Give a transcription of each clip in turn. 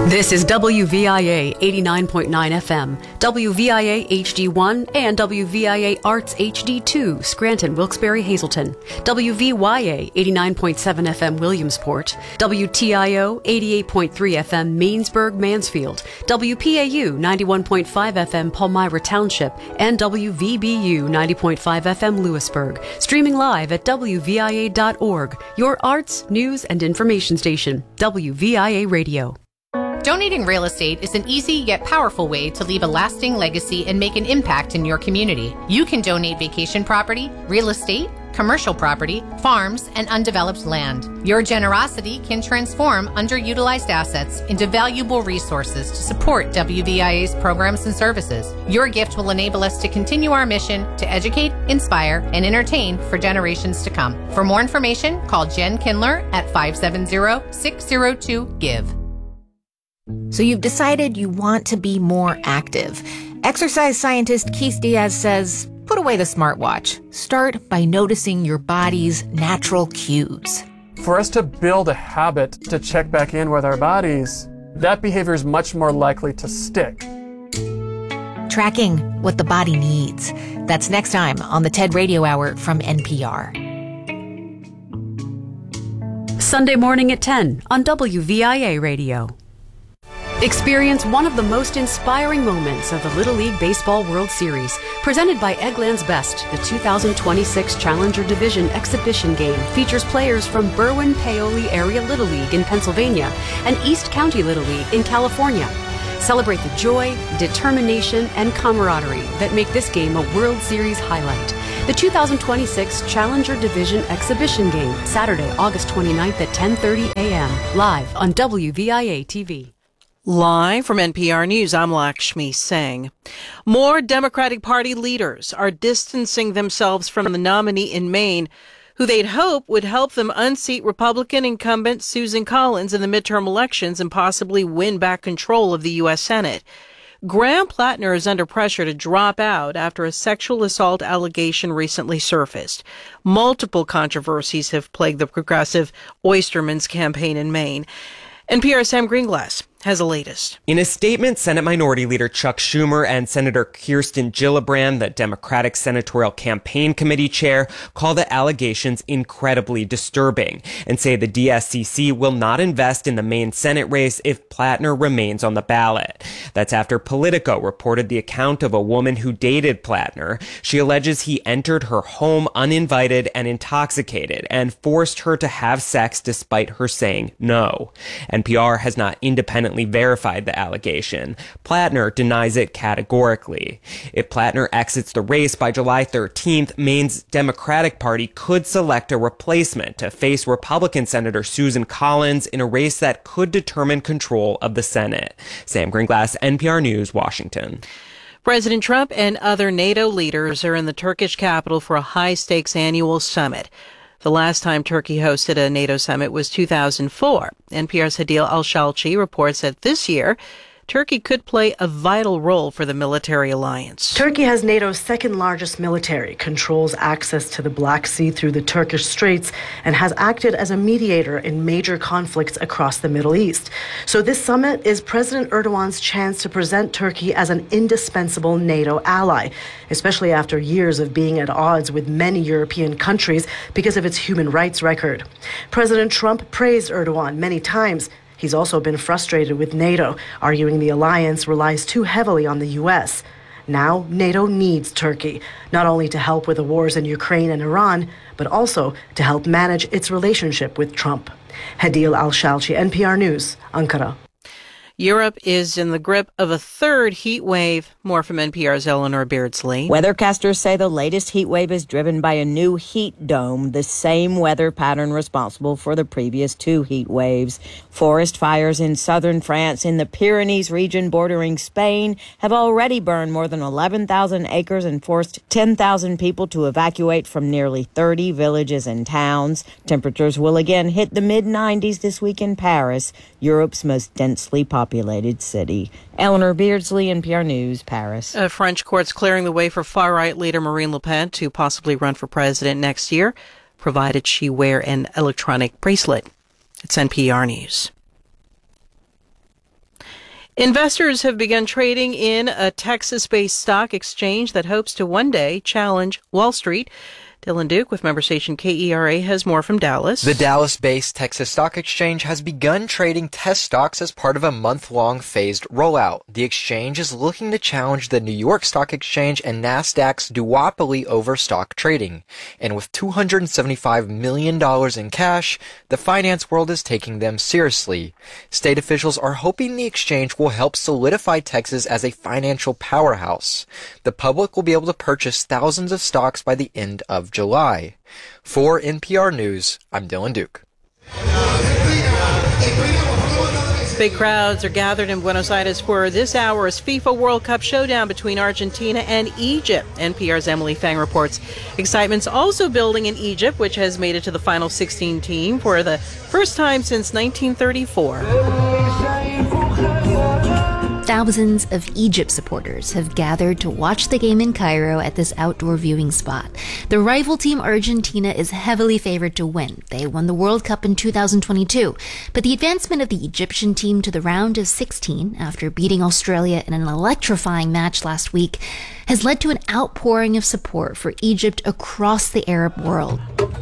This is WVIA 89.9 FM, WVIA HD1, and WVIA Arts HD2, Scranton, Wilkes-Barre, Hazleton, WVYA 89.7 FM, Williamsport, WTIO 88.3 FM, Mainsburg, Mansfield, WPAU 91.5 FM, Palmyra Township, and WVBU 90.5 FM, Lewisburg. Streaming live at WVIA.org, your arts, news, and information station, WVIA Radio. Donating real estate is an easy yet powerful way to leave a lasting legacy and make an impact in your community. You can donate vacation property, real estate, commercial property, farms, and undeveloped land. Your generosity can transform underutilized assets into valuable resources to support WVIA's programs and services. Your gift will enable us to continue our mission to educate, inspire, and entertain for generations to come. For more information, call Jen Kindler at 570-602-GIVE. So you've decided you want to be more active. Exercise scientist Keith Diaz says, put away the smartwatch. Start by noticing your body's natural cues. For us to build a habit to check back in with our bodies, that behavior is much more likely to stick. Tracking what the body needs. That's next time on the TED Radio Hour from NPR. Sunday morning at 10 on WVIA Radio. Experience one of the most inspiring moments of the Little League Baseball World Series. Presented by Eggland's Best, the 2026 Challenger Division exhibition game features players from Berwyn-Paoli Area Little League in Pennsylvania and East County Little League in California. Celebrate the joy, determination, and camaraderie that make this game a World Series highlight. The 2026 Challenger Division exhibition game, Saturday, August 29th at 10:30 a.m., live on WVIA TV. Live from NPR News, I'm Lakshmi Singh. More Democratic Party leaders are distancing themselves from the nominee in Maine, who they'd hope would help them unseat Republican incumbent Susan Collins in the midterm elections and possibly win back control of the U.S. Senate. Graham Plattner is under pressure to drop out after a sexual assault allegation recently surfaced. Multiple controversies have plagued the progressive Oysterman's campaign in Maine. NPR's Sam Greenglass has the latest. In a statement, Senate Minority Leader Chuck Schumer and Senator Kirsten Gillibrand, the Democratic Senatorial Campaign Committee chair, call the allegations incredibly disturbing and say the DSCC will not invest in the Maine Senate race if Plattner remains on the ballot. That's after Politico reported the account of a woman who dated Plattner. She alleges he entered her home uninvited and intoxicated and forced her to have sex despite her saying no. NPR has not independently verified the allegation. Plattner denies it categorically. If Plattner exits the race by July 13th, Maine's Democratic Party could select a replacement to face Republican Senator Susan Collins in a race that could determine control of the Senate. Sam Greenglass, NPR News, Washington. President Trump and other NATO leaders are in the Turkish capital for a high-stakes annual summit. The last time Turkey hosted a NATO summit was 2004. NPR's Hadil Al-Shalchi reports that this year, Turkey could play a vital role for the military alliance. Turkey has NATO's second largest military, controls access to the Black Sea through the Turkish Straits, and has acted as a mediator in major conflicts across the Middle East. So this summit is President Erdogan's chance to present Turkey as an indispensable NATO ally, especially after years of being at odds with many European countries because of its human rights record. President Trump praised Erdogan many times. He's also been frustrated with NATO, arguing the alliance relies too heavily on the U.S. Now, NATO needs Turkey, not only to help with the wars in Ukraine and Iran, but also to help manage its relationship with Trump. Hadil Al-Shalchi, NPR News, Ankara. Europe is in the grip of a third heat wave. More from NPR's Eleanor Beardsley. Weathercasters say the latest heat wave is driven by a new heat dome, the same weather pattern responsible for the previous two heat waves. Forest fires in southern France in the Pyrenees region bordering Spain have already burned more than 11,000 acres and forced 10,000 people to evacuate from nearly 30 villages and towns. Temperatures will again hit the mid-90s this week in Paris, Europe's most densely populated city. Eleanor Beardsley, NPR News, Paris. French courts clearing the way for far-right leader Marine Le Pen to possibly run for president next year, provided she wear an electronic bracelet. It's NPR News. Investors have begun trading in a Texas-based stock exchange that hopes to one day challenge Wall Street. Dylan Duke with member station KERA has more from Dallas. The Dallas-based Texas Stock Exchange has begun trading test stocks as part of a month-long phased rollout. The exchange is looking to challenge the New York Stock Exchange and Nasdaq's duopoly over stock trading. And with $275 million in cash, the finance world is taking them seriously. State officials are hoping the exchange will help solidify Texas as a financial powerhouse. The public will be able to purchase thousands of stocks by the end of July. For NPR News, I'm Dylan Duke. Big crowds are gathered in Buenos Aires for this hour's FIFA World Cup showdown between Argentina and Egypt. NPR's Emily Fang reports excitement's also building in Egypt, which has made it to the final 16 team for the first time since 1934. Thousands of Egypt supporters have gathered to watch the game in Cairo at this outdoor viewing spot. The rival team Argentina is heavily favored to win. They won the World Cup in 2022. But the advancement of the Egyptian team to the round of 16 after beating Australia in an electrifying match last week has led to an outpouring of support for Egypt across the Arab world.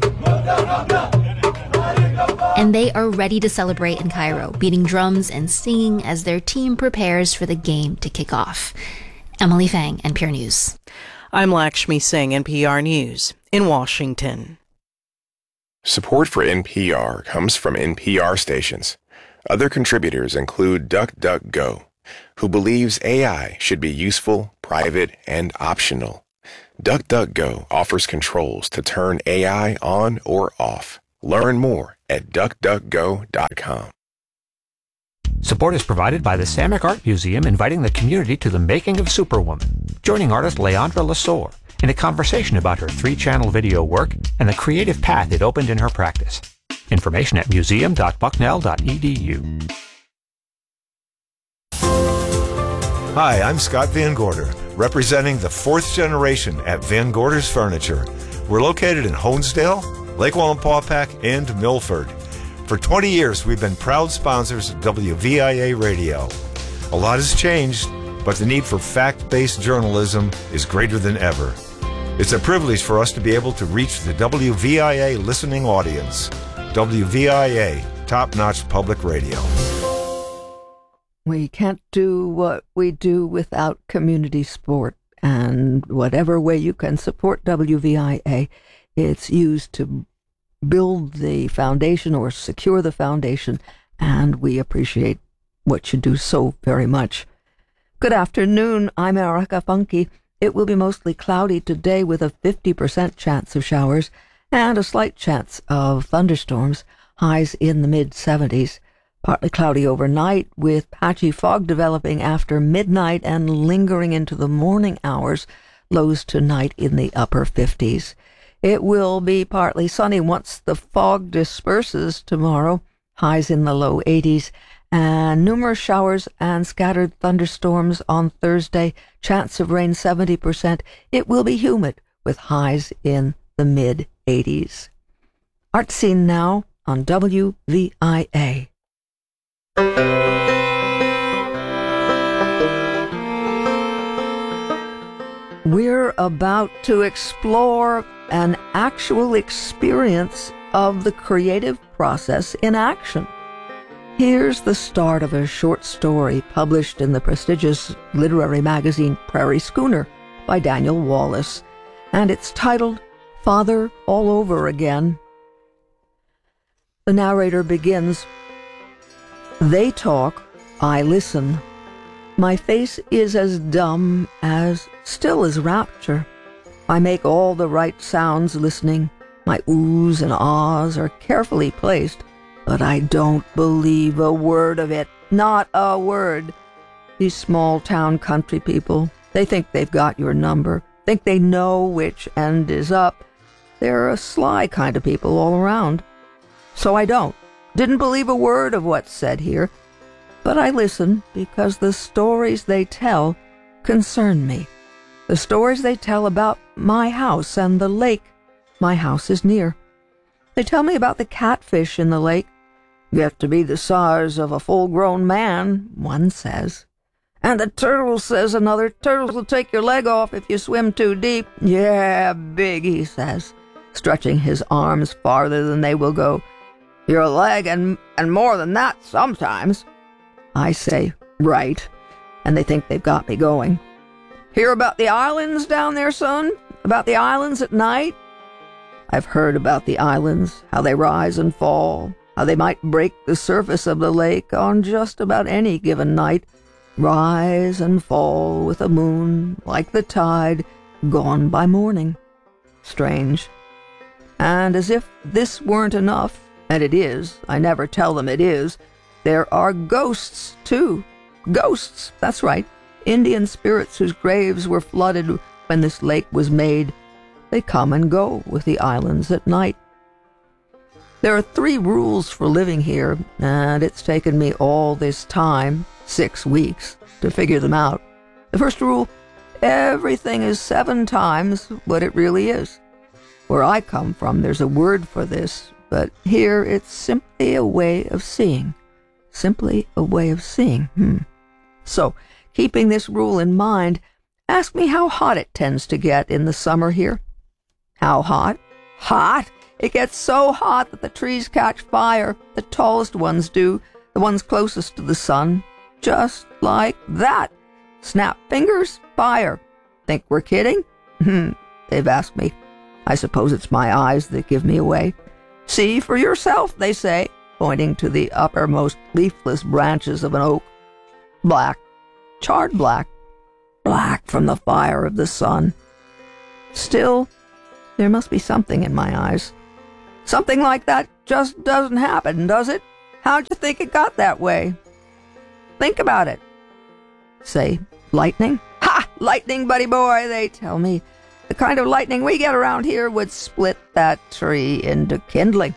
And they are ready to celebrate in Cairo, beating drums and singing as their team prepares for the game to kick off. Emily Fang, NPR News. I'm Lakshmi Singh, NPR News, in Washington. Support for NPR comes from NPR stations. Other contributors include DuckDuckGo, who believes AI should be useful, private, and optional. DuckDuckGo offers controls to turn AI on or off. Learn more at duckduckgo.com. Support is provided by the Samick Art Museum, inviting the community to the making of Superwoman, joining artist Leandra Lasore in a conversation about her 3-channel video work and the creative path it opened in her practice. Information at museum.bucknell.edu. Hi, I'm Scott Van Gorder, representing the 4th generation at Van Gorder's Furniture. We're located in Honesdale, Lake Wallenpaupack, and Milford. For 20 years, we've been proud sponsors of WVIA Radio. A lot has changed, but the need for fact-based journalism is greater than ever. It's a privilege for us to be able to reach the WVIA listening audience. WVIA, top-notch public radio. We can't do what we do without community support, and whatever way you can support WVIA, it's used to build the foundation or secure the foundation, and we appreciate what you do so very much. Good afternoon, I'm Erica Funke. It will be mostly cloudy today with a 50% chance of showers and a slight chance of thunderstorms, highs in the mid-70s. Partly cloudy overnight with patchy fog developing after midnight and lingering into the morning hours, lows tonight in the upper 50s. It will be partly sunny once the fog disperses tomorrow, highs in the low 80s, and numerous showers and scattered thunderstorms on Thursday, chance of rain 70%. It will be humid with highs in the mid-80s. Art Scene now on WVIA. We're about to explore an actual experience of the creative process in action. Here's the start of a short story published in the prestigious literary magazine Prairie Schooner by Daniel Wallace, and it's titled Father All Over Again. The narrator begins, "They talk, I listen. My face is as dumb, as still as rapture. I make all the right sounds listening. My oohs and ahs are carefully placed, but I don't believe a word of it. Not a word. These small-town country people, they think they've got your number, think they know which end is up. They're a sly kind of people all around. So I didn't believe a word of what's said here, but I listen because the stories they tell concern me. The stories they tell about my house and the lake my house is near. They tell me about the catfish in the lake, Get to be the size of a full-grown man, one says. And the turtle says another, turtles will take your leg off if you swim too deep. Yeah, big, he says, stretching his arms farther than they will go. Your leg and more than that sometimes. I say, right, and they think they've got me going. Hear about the islands down there, son? About the islands at night? I've heard about the islands, how they rise and fall, how they might break the surface of the lake on just about any given night, rise and fall with a moon, like the tide, gone by morning. Strange. And as if this weren't enough, and it is, I never tell them it is, there are ghosts, too. Ghosts, that's right. Indian spirits whose graves were flooded when this lake was made. They come and go with the islands at night. There are 3 rules for living here, and it's taken me all this time, 6 weeks, to figure them out. The first rule, everything is 7 times what it really is. Where I come from, there's a word for this, but here it's simply a way of seeing. Simply a way of seeing. So, keeping this rule in mind, ask me how hot it tends to get in the summer here. How hot? Hot! It gets so hot that the trees catch fire. The tallest ones do, the ones closest to the sun. Just like that. Snap fingers, fire. Think we're kidding? They've asked me. I suppose it's my eyes that give me away. See for yourself, they say, pointing to the uppermost leafless branches of an oak. Black. Charred black. Black from the fire of the sun. Still, there must be something in my eyes. Something like that just doesn't happen, does it? How'd you think it got that way? Think about it. Say, lightning? Ha! Lightning, buddy boy, they tell me. The kind of lightning we get around here would split that tree into kindling.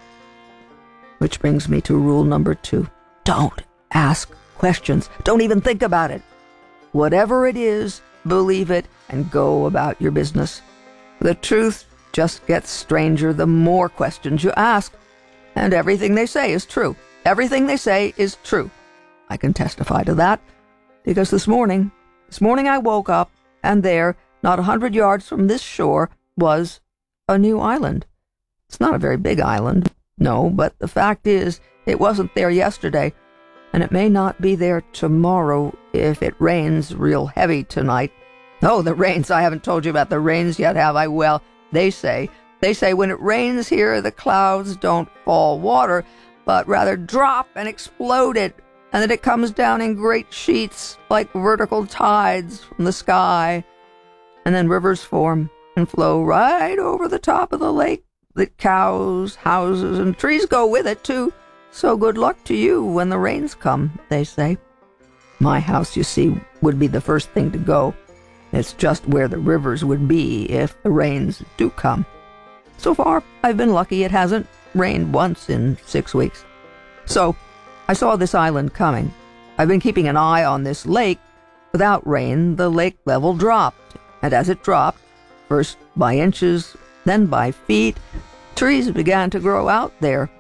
Which brings me to rule number 2. Don't ask questions. Don't even think about it. Whatever it is, believe it and go about your business. The truth just gets stranger the more questions you ask. And everything they say is true. Everything they say is true. I can testify to that, because this morning I woke up, and there, not 100 yards from this shore, was a new island. It's not a very big island, no, but the fact is, it wasn't there yesterday, and it may not be there tomorrow if it rains real heavy tonight. Oh, the rains! I haven't told you about the rains yet, have I? Well, they say when it rains here, the clouds don't fall water, but rather drop and explode it, and that it comes down in great sheets like vertical tides from the sky. And then rivers form and flow right over the top of the lake that cows, houses, and trees go with it, too. So good luck to you when the rains come, they say. My house, you see, would be the first thing to go. It's just where the rivers would be if the rains do come. So far, I've been lucky it hasn't rained once in 6 weeks. So, I saw this island coming. I've been keeping an eye on this lake. Without rain, the lake level dropped. And as it dropped, first by inches, then by feet, trees began to grow out there.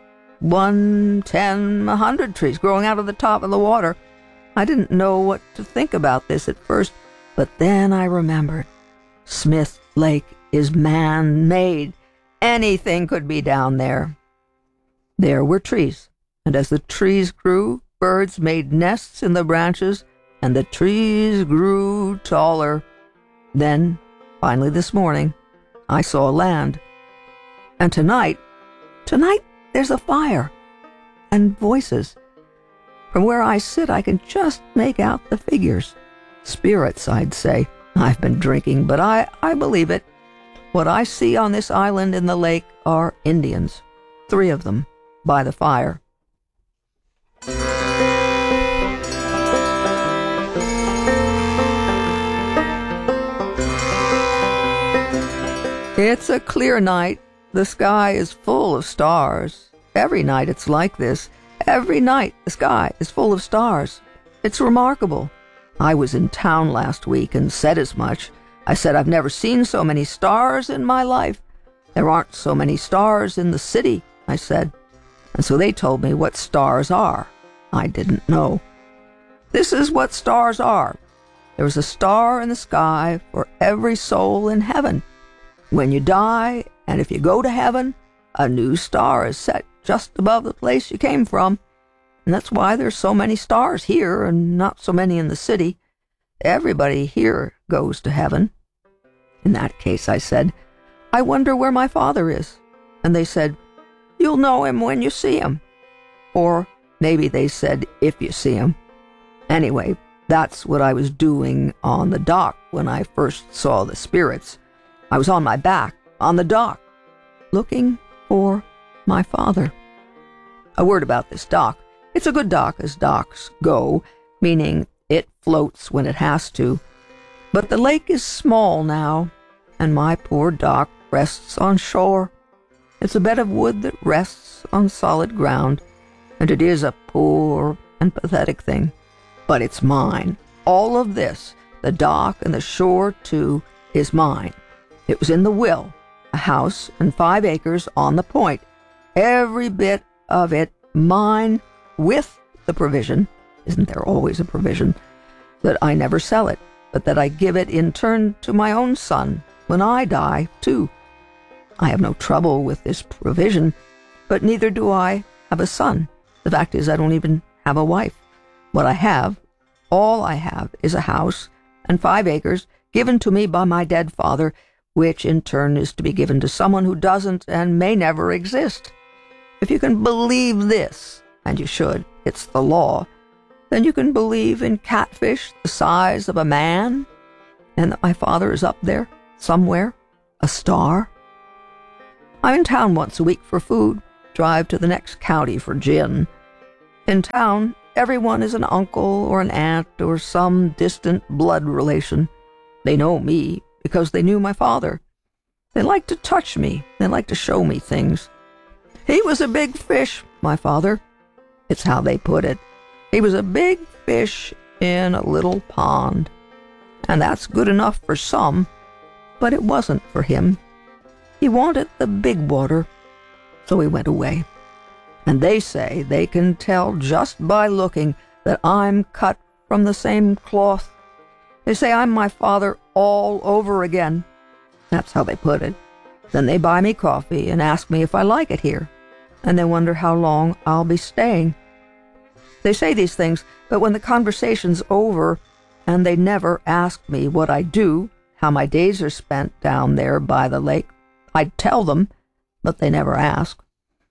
1, 10, 100 trees growing out of the top of the water. I didn't know what to think about this at first, but then I remembered. Smith Lake is man-made. Anything could be down there. There were trees, and as the trees grew, birds made nests in the branches, and the trees grew taller. Then, finally this morning, I saw land. And tonight, there's a fire and voices. From where I sit, I can just make out the figures. Spirits, I'd say. I've been drinking, but I believe it. What I see on this island in the lake are Indians. 3 of them, by the fire. It's a clear night. The sky is full of stars. Every night it's like this. Every night the sky is full of stars. It's remarkable. I was in town last week and said as much. I said I've never seen so many stars in my life. There aren't so many stars in the city, I said. And so they told me what stars are. I didn't know. This is what stars are. There's a star in the sky for every soul in heaven. When you die, and if you go to heaven, a new star is set just above the place you came from. And that's why there's so many stars here and not so many in the city. Everybody here goes to heaven. In that case, I said, I wonder where my father is. And they said, you'll know him when you see him. Or maybe they said, if you see him. Anyway, that's what I was doing on the dock when I first saw the spirits. I was on my back, on the dock, looking for my father. A word about this dock. It's a good dock as docks go, meaning it floats when it has to. But the lake is small now, and my poor dock rests on shore. It's a bed of wood that rests on solid ground, and it is a poor and pathetic thing. But it's mine. All of this, the dock and the shore too, is mine. It was in the will, a house and 5 acres on the point. Every bit of it mine, with the provision, isn't there always a provision, that I never sell it, but that I give it in turn to my own son when I die too. I have no trouble with this provision, but neither do I have a son. The fact is, I don't even have a wife. What I have, all I have, is a house and 5 acres given to me by my dead father, which in turn is to be given to someone who doesn't and may never exist. If you can believe this, and you should, it's the law, then you can believe in catfish the size of a man, and that my father is up there, somewhere, a star. I'm in town once a week for food, drive to the next county for gin. In town, everyone is an uncle or an aunt or some distant blood relation. They know me because they knew my father. They like to touch me. They like to show me things. He was a big fish, my father. It's how they put it. He was a big fish in a little pond. And that's good enough for some, but it wasn't for him. He wanted the big water, so he went away. And they say they can tell just by looking that I'm cut from the same cloth. They say I'm my father all over again. That's how they put it. Then they buy me coffee and ask me if I like it here. And they wonder how long I'll be staying. They say these things, but when the conversation's over, and they never ask me what I do, how my days are spent down there by the lake, I'd tell them, but they never ask.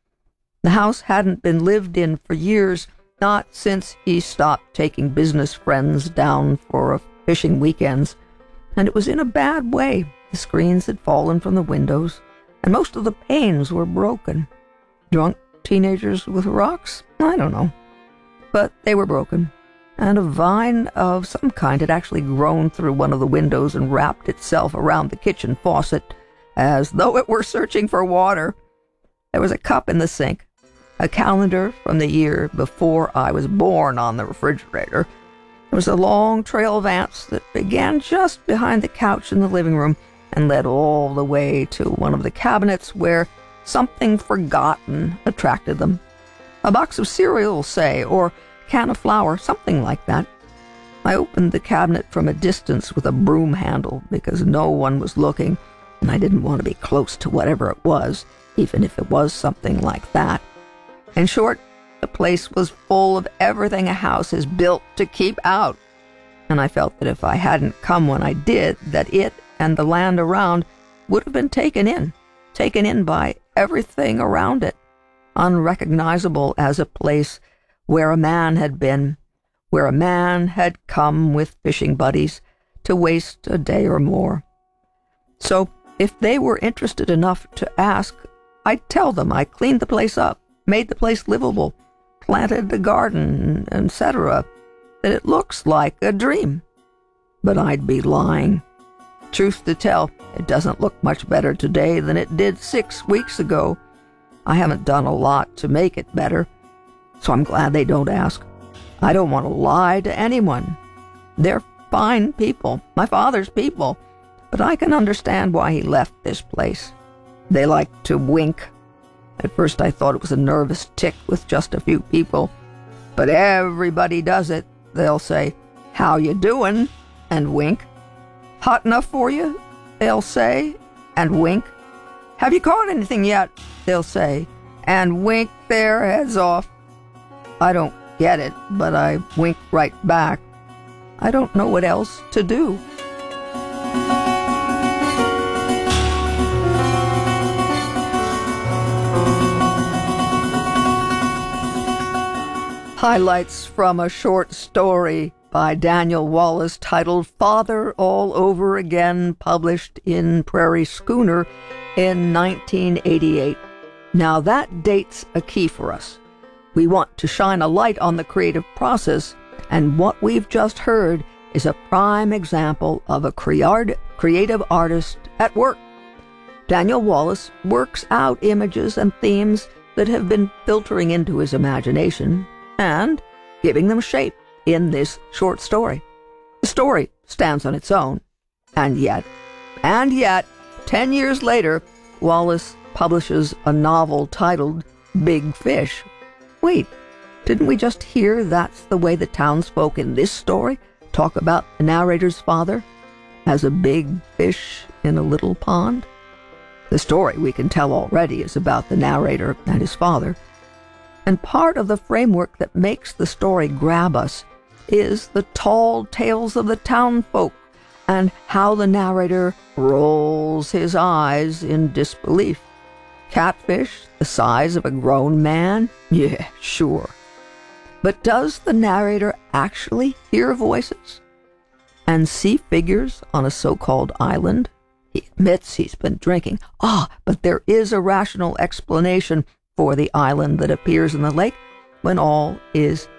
The house hadn't been lived in for years, not since he stopped taking business friends down for fishing weekends, and it was in a bad way. The screens had fallen from the windows, and most of the panes were broken. Drunk teenagers with rocks? I don't know. But they were broken, and a vine of some kind had actually grown through one of the windows and wrapped itself around the kitchen faucet, as though it were searching for water. There was a cup in the sink, a calendar from the year before I was born on the refrigerator. There was a long trail of ants that began just behind the couch in the living room and led all the way to one of the cabinets where something forgotten attracted them. A box of cereal, say, or can of flour, something like that. I opened the cabinet from a distance with a broom handle because no one was looking, and I didn't want to be close to whatever it was, even if it was something like that. In short, the place was full of everything a house is built to keep out, and I felt that if I hadn't come when I did, that it and the land around would have been taken in by everything around it, unrecognizable as a place where a man had been, where a man had come with fishing buddies to waste a day or more. So if they were interested enough to ask, I'd tell them I cleaned the place up, made the place livable, planted a garden, etc., that it looks like a dream. But I'd be lying. Truth to tell, it doesn't look much better today than it did 6 weeks ago. I haven't done a lot to make it better, so I'm glad they don't ask. I don't want to lie to anyone. They're fine people, my father's people, but I can understand why he left this place. They like to wink. At first I thought it was a nervous tic with just a few people. But everybody does it. They'll say, "How you doing?" and wink. "Hot enough for you?" they'll say, and wink. "Have you caught anything yet?" they'll say, and wink their heads off. I don't get it, but I wink right back. I don't know what else to do. Highlights from a short story by Daniel Wallace titled "Father All Over Again," published in Prairie Schooner in 1988. Now that dates a key for us. We want to shine a light on the creative process, and what we've just heard is a prime example of a creative artist at work. Daniel Wallace works out images and themes that have been filtering into his imagination and giving them shape in this short story. The story stands on its own, and yet, 10 years later, Wallace publishes a novel titled Big Fish. Wait, didn't we just hear that's the way the townsfolk in this story talk about the narrator's father as a big fish in a little pond? The story, we can tell already, is about the narrator and his father. And part of the framework that makes the story grab us is the tall tales of the townfolk and how the narrator rolls his eyes in disbelief. Catfish the size of a grown man? Yeah, sure. But does the narrator actually hear voices and see figures on a so-called island? He admits he's been drinking. But there is a rational explanation for the island that appears in the lake when all is